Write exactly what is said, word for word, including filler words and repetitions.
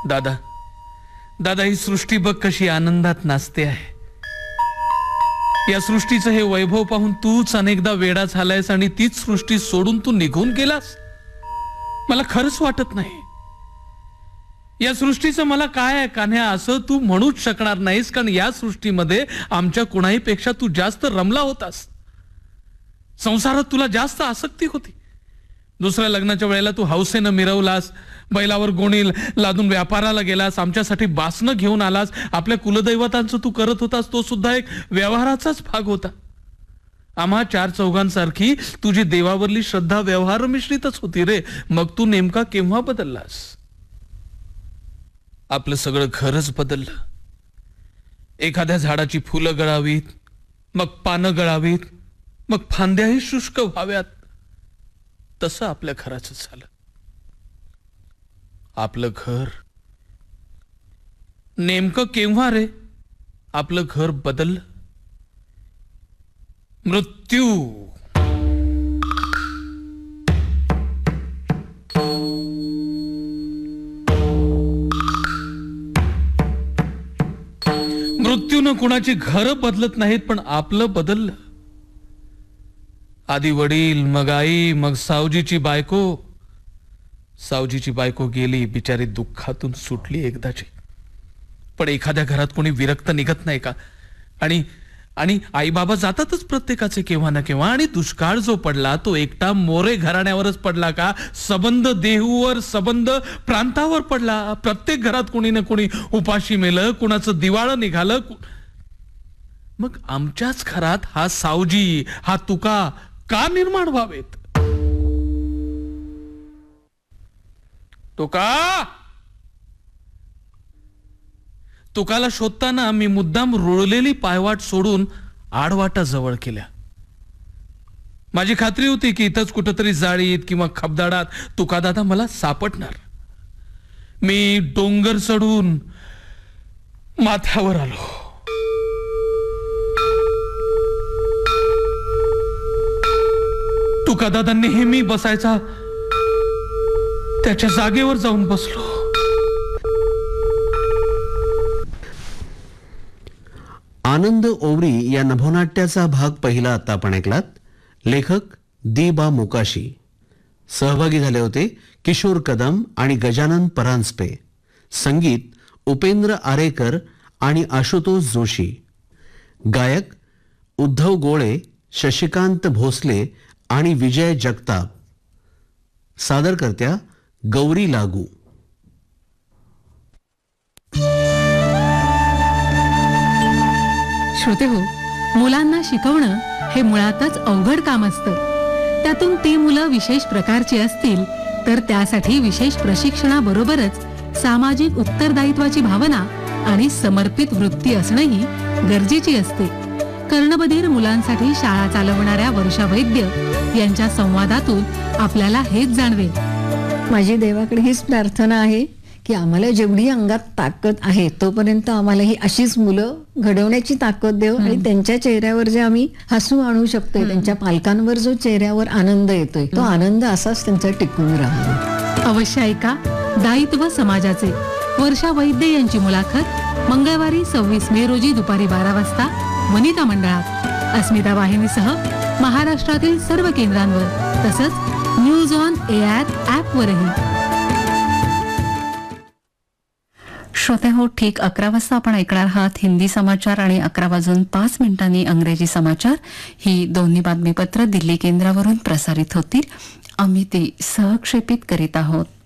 दादा दादा ही सृष्टी बघ कशी आनंदात नाचते आहे. या सृष्टीचं हे वैभव पाहून तूच अनेकदा वेडा झालायस आणि तीच सृष्टी सोडून तू निघून गेलास. मला खरंच वाटत नाही. या सृष्टीचं मला काय आहे कान्ह्या असं तू म्हणूच शकणार नाहीस, कारण या सृष्टीमध्ये आमच्या कुणाही पेक्षा तू जास्त रमला होतास. संसारात तुला जास्त आसक्ती होती. दुसऱ्या लग्नाच्या वेळेला तू हौसेनं मिरवलास, बैलावर गोणी लादून व्यापाराला गेलास, आमच्यासाठी बासनं घेऊन आलास. आपल्या कुलदैवतांचं तू करत होतास, तो सुद्धा एक व्यवहाराचाच भाग होता. आम्हा चार चौघांसारखी तुझी देवावरली श्रद्धा व्यवहार मिश्रितच होती रे. मग तू नेमका केव्हा बदललास? आपलं सगळं घरच बदललं. एखाद्या झाडाची फुलं गळावीत, मग पानं गळावीत, मग फांद्याही शुष्क व्हाव्यात, तसं आपल्या घराचं झालं. आपलं घर नेमकं केव्हा रे आपलं घर बदललं? मृत्यू. मृत्यूनं कुणाची घरं बदलत नाहीत, पण आपलं बदललं. आधी वडील, मग आई, मग सावजीची बायको. सावजीची बायको गेली, बिचारी दुःखातून सुटली एकदाची. पण एखाद्या घरात कोणी विरक्त निघत नाही का? आणि आणि आई बाबा जातातच प्रत्येकाचे केव्हा ना केव्हा. आणि दुष्काळ जो पडला तो एकटा मोरे घराण्यावरच पडला का? सबंध देहूवर, सबंध प्रांतावर पडला. प्रत्येक घरात कोणी ना कोणी उपाशी मेलं, कुणाचं दिवाळं निघालं. मग आमच्याच घरात हा सावजी, हा तुका का निर्माण व्हावेत? तुका तुकाला शोधताना मी मुद्दाम रुळलेली पायवाट सोडून आडवाटा जवळ केल्या. माझी खात्री होती की इथंच कुठंतरी जाळीत किंवा खबदाडात तुका दादा मला सापडणार. मी डोंगर चढून माथ्यावर आलो. तुका दादा नेहमी बसायचा त्याच्या जागेवर जाऊन बसलो. आनंद ओवरी या नभोनाट्याचा भाग पहिला आता आपण ऐकलात. लेखक दी बा मोकाशी. सहभागी झाले होते किशोर कदम आणि गजानन परांजपे. संगीत उपेंद्र आरेकर आणि आशुतोष जोशी. गायक उद्धव गोळे, शशिकांत भोसले आणि विजय जगताप. सादरकर्त्या गौरी लागू. श्रोते हो, मुलांना शिकवणं हे मुळातच अवघड काम असतं. त्यातून ती मुलं विशेष प्रकारची असतील तर त्यासाठी विशेष प्रशिक्षणाबरोबरच सामाजिक उत्तरदायित्वाची भावना आणि समर्पित वृत्ती असणंही गरजेची असते. कर्णबधीर मुलांसाठी शाळा चालवणाऱ्या वर्षा वैद्य यांच्या संवादातून आपल्याला हेच जाणवेल. माझी देवाकडे हीच प्रार्थना आहे की आम्हाला जेवढी अंगात ताकद आहे तोपर्यंत आम्हाला ही अशीच मुलं घडवण्याची ताकद देव. आणि त्यांच्या चेहऱ्यावर जे आम्ही हसू आणू शकतोय, त्यांच्या पालकांवर जो चेहऱ्यावर आनंद येतोय तो आनंद असाच त्यांचा टिकून राहावा. अवश्य ऐका दायित्व समाजाचे. वर्षा वैद्य यांची मुलाखत मंगळवारी सव्वीस मे रोजी दुपारी बारा वाजता वनिता मंडळात अस्मिता वाहिनीसह महाराष्ट्रातील सर्व केंद्रांवर, तसंच न्यूज ऑन एआर ऍपवरही. श्रोते हो, ठीक अकरा वाजता आपण ऐकणार आहात हिंदी समाचार आणि अकरा वाजून पाच मिनिटांनी अंग्रेजी समाचार. ही दोन्ही बातमीपत्र दिल्ली केंद्रावरून प्रसारित होतील. आम्ही ती सहक्षेपित करीत आहोत.